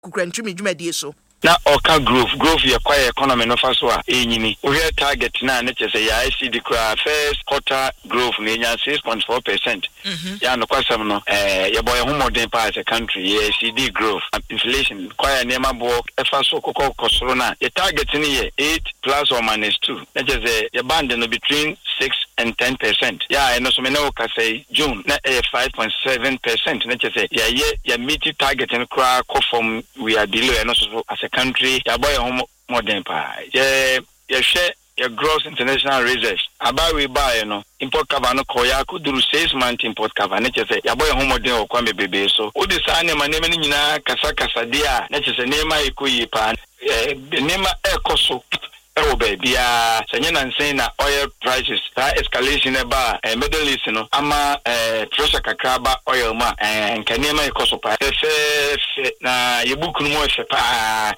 kukrantumi dwumadi so na oka growth ye kwa economy no fa so a enyini we target na ne chese ya ICD kra first quarter growth ne nya 6.4%. Ya no kwasam no ye boy ho modern pa as a country ye ICD growth inflation kwa ya nema bo e fa so kokosoro na ye target ni ye 8 plus or minus 2 ne chese ye band no between 6 and 10%. Ya no so me no ka say June na 5.7% ne chese ya meet target no kra ko from we are below no so as a country ya boy home modern pa ye share your gross international reserves about we buy import cover no koya ko duru 6 month import cover ne chese ya boy home modern o kwa bebe so o de sa ne ma ne nyina kasa dia ne chese ne ma ekoyi pa ne ma ekoso ewo bia sanye na nsen na oil prices that escalation eba Middle East no ama pressure kakraba oil ma nkane ma ekoso pa na yebuku no mo hwe pa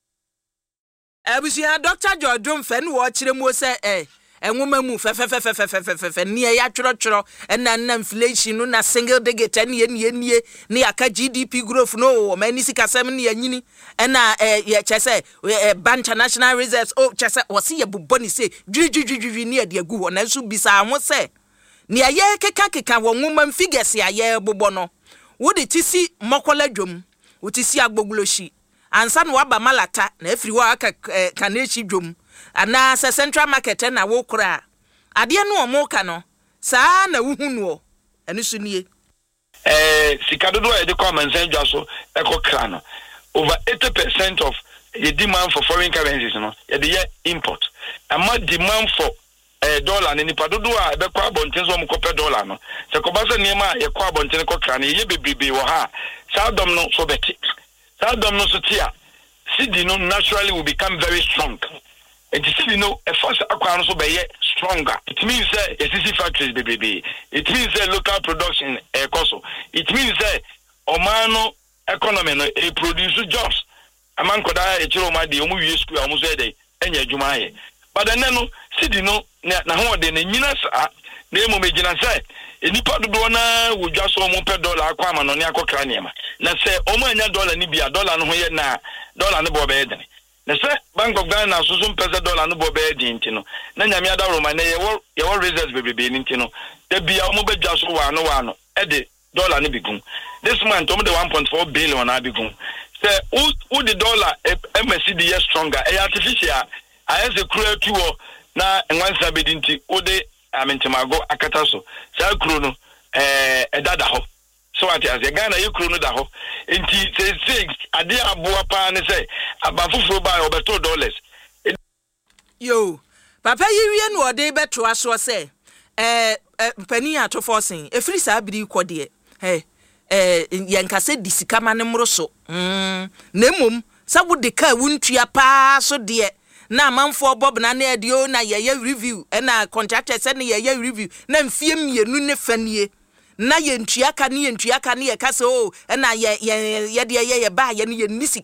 abusia Dr. George Mfen wo kire mo se enwoma mu fe ne ya tworo na inflation no na single digit ne aka GDP growth no mani sikasem ne yanyini na ye chese bank national reserves o chese o se ye boboni se dwidwi ne ade agu ho na so bisa ho se ne ye keka wo nwoma figures ya ye bobo no wo de tisi mokola dwom wo tisi agbogloshi ansa no waba malata na afiri wa aka kanechi dwom ana se central market na wo kura ade no omo ka no saa na wuhu no enu so nie sikadodo e de come nsenjwa so ekokra no over 80% of the demand for foreign currencies no the import ama demand for dollar ni padodo a be kwa bonten so mo kope dollar no se ko ba se niema ye kwa bonten kokra no ye bebrebe wo ha saa dom no so beti saa dom no so tia cedi no naturally will become very strong. And you know, a first acquire so be stronger. It means that SCC factories baby. It means that local production cost. It means that Omano economy no produce jobs. A man could die a chiro madi omu use school almost a day and jumaye. But then no city no na ho de nyina sa na mo megina say enipa do na wo dwa so mo pe dollar akwa ma no ne akokra niema. Na say omo anya dollar ni bia dollar no ho ye na dollar ne bo be edene. Na say Bank of Ghana so pesa dollar no bo be edinti no na nyame ada roma na ye wo reserves bebe ninti no da bia omo be dwa so wa no e de dollar ne bigun this month omo de 1.4 billion na bigun say who the dollar MSCD is stronger artificial as a cruel tool na enwansa bedinti wo de amentimago akataso sa kru no edada ho so ati as Ghana ye kru no da ho enti say ade aboa pa ne say abafufuro ba obeto dollars yo papa yiwie no ode beto aso say pani ato forcing efiri sa biri kwode yankase disika mane mroso nemum sabu de ka wuntua pa so de na manfo bob na na edio na ye review na contractor se na ye review na mfie mienu ne fanie na ye ntua ka ne ye kase o na ye de ye ba ye ne ye nisika